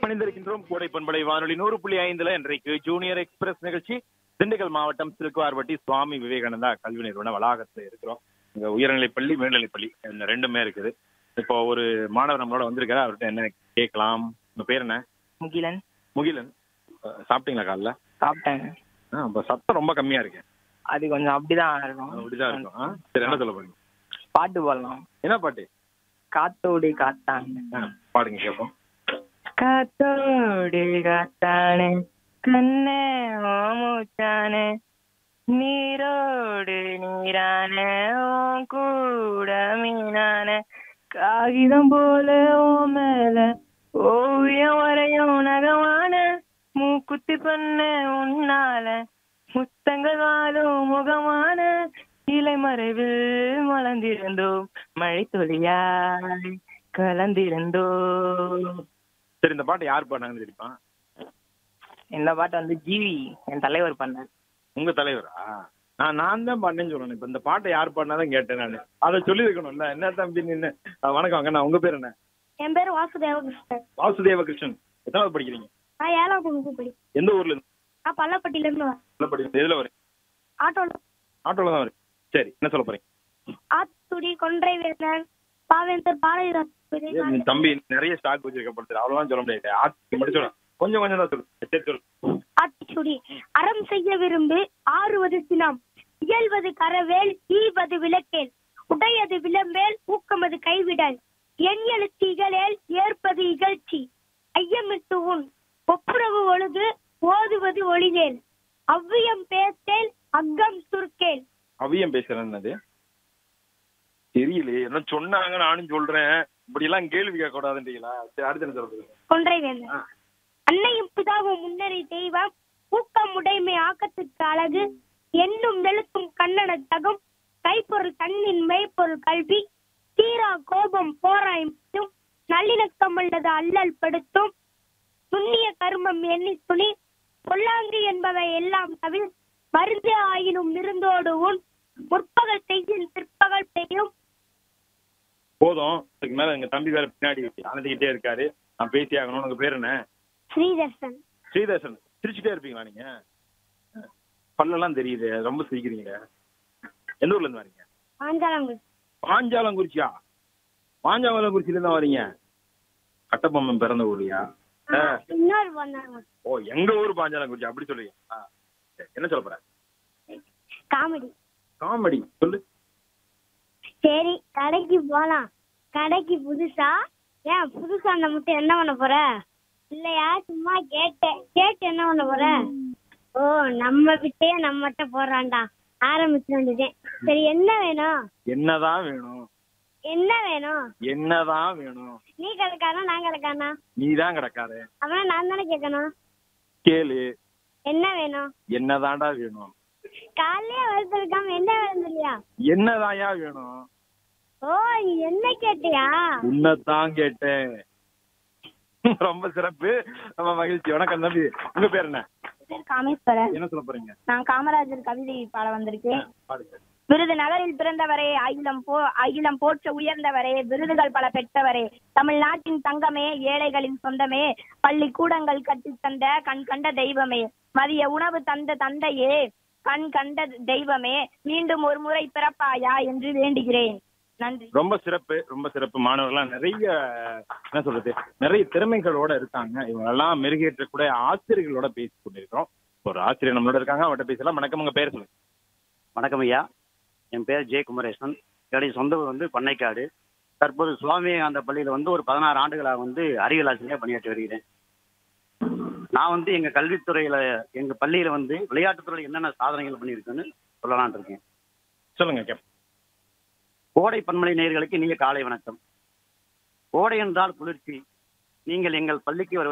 மணிந்திருக்கின்றோம் கோடை பண்பலை வானொலி 100.5 இன்றைக்கு ஜூனியர் எக்ஸ்பிரஸ் நிகழ்ச்சி திண்டுக்கல் மாவட்டம் சிலுக்குவார்பட்டி சுவாமி விவேகானந்தா கல்வி நிறுவன வளாகத்துல இருக்கிறோம். இங்க உயர்நிலைப் பள்ளி மேல்நிலைப் பள்ளி இந்த ரெண்டுமே இருக்குது. இப்போ ஒரு மாணவர் நம்மளோட வந்திருக்காரு. அவர்கிட்ட என்ன கேட்கலாம்? உங்க பேர் என்ன? முகிலன். முகிலன். சாப்பிட்டீங்களா காலைல? சாப்பிட்டேங்க. இப்ப சத்தம் ரொம்ப கம்மியா இருக்கு. அது கொஞ்சம் அப்படிதான் இருக்கும். அப்படிதான் இருக்கும். சரி, என்ன சொல்ல போறீங்க? பாட்டு பாடலாம். என்ன பாட்டு? காத்தோடு காத்தாங்க. பாடுங்க கேட்போம். காத்தோடு காத்தானே கண்ணே மூச்சானே நீரோடு நீரானே உன் கூட மீனானே காகிதம் போல ஓ மேல ஓவியம் வரையும் நகமான மூக்குத்தி பண்ண உன்னால முத்தங்கள் வாழும் முகமான இலை மறைவில் மலர்ந்திருந்தோம் மழை துளியாய் கலந்திருந்தோம். சரி, இந்த பாட்டு யார் பாடினாங்கன்னு தெரியுமா? இந்த பாட்டு வந்து ஜிவி என் தலைவர் பண்ணார். உங்க தலைவரா? நான் தான் பண்ணேன்னு சொல்லணும். இப்ப இந்த பாட்டை யார் பாடினாதான் கேட்டேன் நான். அதை சொல்லி இருக்கணும்ல. என்ன தம்பி நின்று? வணக்கம் அண்ணா, உங்க பேர் என்ன? என் பேர் வாசுதேவகிருஷ்ணன். வாசுதேவ கிருஷ்ணன். எத்தனாவது படிக்கிறீங்க? நான் 7ஆம் வகுப்பு படிக்கிறேன். எந்த ஊர்ல இருந்து? நான் பள்ளப்பட்டியில இருந்து வரேன். நல்லா படிக்கிறீங்க. எதுல வரீங்க? ஆட்டோல. ஆட்டோல தான் வரீங்க. சரி, என்ன சொல்ல போறீங்க? ஆத்துடி கொன்றை வேந்தன் பாவேந்தர் பாரதிதாசன். ஏன் தம்பி நிறைய ஸ்டாக் வச்சிருக்கப்படுது, அவ்வளவுதான் சொல்ல முடியாது. ஆட்சி மட்டும் சொல்லலாம். கொஞ்சம் கொஞ்சம் தான் சொல்லு. சரி சொல்லு. ஆத்திச்சுடி அறம் செய்ய விரும்பு ஆறுவது சினம் இயல்வது கரவேல் ஈவது விளக்கேல் உடையது விளம்பேல் ஊக்கமது கைவிடல் என் எழுத்து இகழேல் ஏற்பது இகழ்ச்சி ஐயமிட்டு உன் ஒப்புரவு ஒழுது ஓதுவது ஒளிவேல் அவ்வியம் பேசேல் அக்கம் சுருக்கேல். அவியம் பேசுறேன்னது தெரியலையே. என்ன சொன்னாங்க, நானும் சொல்றேன். இப்படி எல்லாம் கேள்வி கேட்க கூடாதுன்றீங்களா? சரி, அடுத்து என்ன சொல்றது? கொன்றை வேந்தன் அன்னையும் பிதாவும் முன்னறி தெய்வம் ஊக்கம் உடைமை ஆக்கத்திற்கு அழகு எண்ணும் எழுத்தும் கண்ணனத்தகும் கைப்பொருள் கண்ணின் மெய்ப்பொருள் கல்வி தீரா கோபம் போராயும் நல்லிணக்கம் அல்லது அல்லல் படுத்தும் துண்ணிய கர்மம் எண்ணி துணி பொல்லாங்கு என்பவை எல்லாம் தவிர மருந்து ஆயினும் இருந்தோடு உன் முற்பகல் செய்யும் பிற்பகல் பெய்யும். போதும். அதுக்கு மேல எங்க தம்பி வேற பின்னாடி அணைஞ்சுக்கிட்டே இருக்காரு. நான் பேசி ஆகணும். உங்க பேர் என்ன? ஸ்ரீதர்சன். ஸ்ரீதர்சன். சிரிச்சுட்டே இருப்பீங்களா நீங்க? பல்லெல்லாம் தெரியுது, ரொம்ப சிரிக்கிறீங்க. எந்த ஊர்ல இருந்து வரீங்க? பாஞ்சாலங்குடி. பாஞ்சாலங்குறிச்சியா? பாஞ்சாலங்குறிச்சியில இருந்து வரீங்க? கட்டபொம்மன் பிறந்த ஊர்லயா? இன்னொரு பொண்ணு. ஓ, எங்க ஊர் பாஞ்சாலங்குறிச்சி. அப்படி சொல்லுங்க. சரி, என்ன சொல்ல போற? காமெடி. காமெடி சொல்லு. சரி, கடைக்கு போலாம். கடைக்கு புதுசா ஏன் புதுசா அந்த முட்டை என்ன பண்ண போற? இல்லையா, சும்மா கேட்டேன். கேட்டு என்ன பண்ண போற? ஓ, நம்ம விட்டையே நம்மகிட்ட போடுறான்டா. ஆரம்பிச்சு வந்துட்டேன். சரி, என்ன வேணும்? என்னதான் வேணும்? என்ன வேணும்? என்னதான் வேணும்? நீ கிடக்கானா நான் கிடக்கானா? நீதான் கிடக்காரு. அவனா நான் தானே கேட்கணும். கேளு. என்ன வேணும்? என்னதான்டா வேணும்? காலையே வளர்த்துருக்காம என்ன வேணும் இல்லையா? என்னதாயா வேணும்? ஓ, நீ என்ன கேட்டியா? உன்னதான் கேட்டேன். ரொம்ப சிறப்பு, ரொம்ப மகிழ்ச்சி. வணக்கம் தம்பி, உங்க பேர் என்ன? காமேஸ்வரன். என்ன சொல்ல போறீங்க? நான் காமராஜர் கவிதை பாட வந்திருக்கேன். பாடுங்க. விருது நகரில் பிறந்தவரே, அகிலம் போற்ற உயர்ந்தவரே, விருதுகள் பல பெற்றவரே, தமிழ்நாட்டின் தங்கமே, ஏழைகளின் சொந்தமே, பள்ளிக்கூடங்கள் கட்டி தந்த கண் கண்ட தெய்வமே, மதிய உணவு தந்த தந்தையே, கண் கண்ட தெய்வமே, மீண்டும் ஒரு முறை பிறப்பாயா என்று வேண்டுகிறேன். நன்றி. ரொம்ப சிறப்பு, ரொம்ப சிறப்பு. மாணவர்கள்லாம் நிறைய என்ன சொல்றது, நிறைய திறமைகளோட இருக்காங்க. இவங்கெல்லாம் மெருகேற்றக்கூடிய ஆசிரியர்களோட பேசி கொண்டிருக்கிறோம். ஒரு ஆசிரியர் நம்மளோட இருக்காங்க, அவர்கிட்ட பேசலாம். வணக்கம், உங்க பேர் சொல்லுங்க. வணக்கம் ஐயா, என் பேர் ஜே குமரேசன். என்னுடைய சொந்த ஊர் வந்து பண்ணைக்காடு. தற்போது சுவாமி விவேகானந்தா பள்ளியில் வந்து ஒரு 16 ஆண்டுகளாக வந்து அறிவியல் ஆசிரியராக பணியாற்றி வருகிறேன். நான் வந்து எங்கள் கல்வித்துறையில், எங்கள் பள்ளியில் வந்து விளையாட்டுத்துறையில் என்னென்ன சாதனைகள் பண்ணியிருக்கேன்னு சொல்லலான் இருக்கேன். சொல்லுங்க கேப். கோடை பன்மலை நேயர்களுக்கு இனிய காலை வணக்கம். கோடை என்றால் குளிர்ச்சி. நீங்கள் எங்கள் பள்ளிக்கு